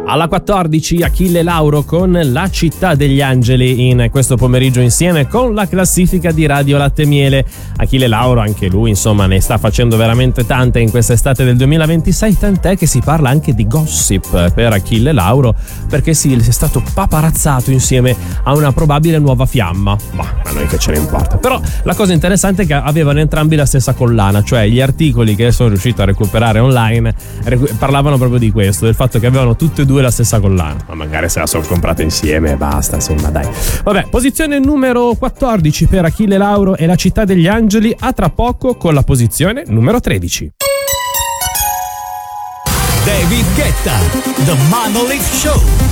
Alla 14 Achille Lauro con La città degli angeli in questo pomeriggio insieme con la classifica di Radio Latte Miele. Achille Lauro, anche lui insomma ne sta facendo veramente tante in quest'estate del 2026, tant'è che si parla anche di gossip per Achille Lauro, perché sì, è stato paparazzato insieme a una probabile nuova fiamma. Ma a noi che ce ne importa. Però la cosa interessante è che avevano entrambi la stessa collana, cioè gli articoli che sono riuscito a recuperare online parlavano proprio di questo, del fatto che avevano tutte e due la stessa collana, ma magari se la sono comprata insieme e basta, insomma, dai. Vabbè, posizione numero 14 per Achille Lauro e La città degli angeli. A tra poco con la posizione numero 13. David Guetta, The Monolith Show.